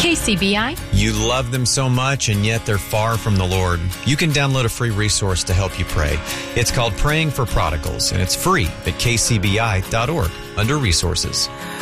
KCBI. You love them so much, and yet they're far from the Lord. You can download a free resource to help you pray. It's called Praying for Prodigals, and it's free at kcbi.org under Resources.